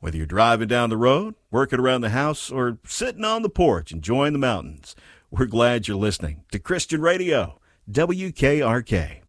Whether you're driving down the road, working around the house, or sitting on the porch enjoying the mountains, we're glad you're listening to Christian Radio, WKRK.